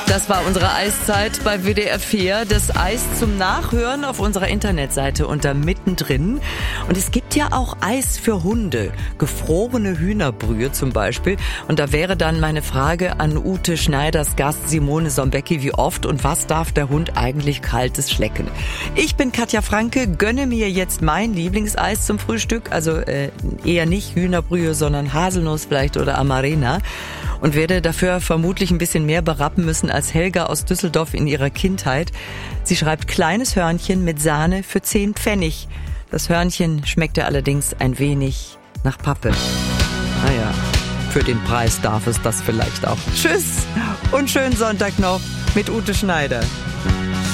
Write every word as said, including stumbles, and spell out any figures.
Das war unsere Eiszeit bei W D R vier. Das Eis zum Nachhören auf unserer Internetseite unter Mittendrin. Und es gibt ja auch Eis für Hunde. Gefrorene Hühnerbrühe zum Beispiel. Und da wäre dann meine Frage an Ute Schneiders Gast Simone Sombecki. Wie oft und was darf der Hund eigentlich Kaltes schlecken? Ich bin Katja Franke, gönne mir jetzt mein Lieblingseis zum Frühstück. Also äh, eher nicht Hühnerbrühe, sondern Haselnuss vielleicht oder Amarena. Und werde dafür vermutlich ein bisschen mehr berappen müssen als Helga aus Düsseldorf in ihrer Kindheit. Sie schreibt kleines Hörnchen mit Sahne für zehn Pfennig. Das Hörnchen schmeckte allerdings ein wenig nach Pappe. Naja, für den Preis darf es das vielleicht auch. Tschüss und schönen Sonntag noch mit Ute Schneider.